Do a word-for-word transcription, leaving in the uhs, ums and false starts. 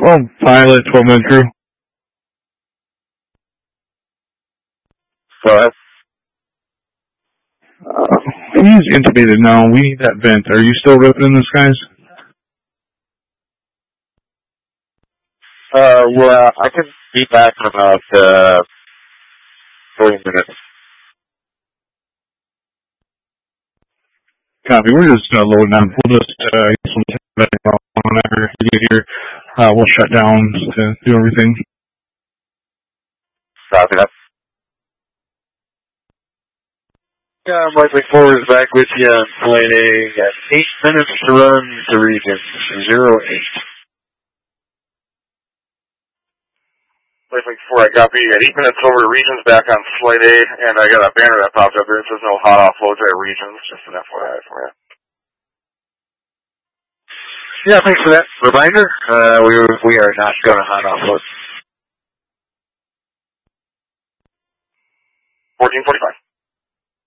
twelve pilot, twelve man crew. Five. Uh, he's intubated now. We need that vent. Are you still ripping in the skies? Uh, well, I can be back in about, uh, forty minutes. Copy. We're just uh, loading down. We'll just, uh, whenever you get here, uh, we'll shut down to do everything. Copy that. Yeah, I'm likely forward back with you on flight A at eight minutes to run to region zero eight. Likely four, I copy. At eight minutes over to regions back on flight A, and I got a banner that popped up there. It says no hot offloads at regions, just an F Y I for you. Yeah, thanks for that reminder. Uh, we, we are not going to hot offload. fourteen forty-five.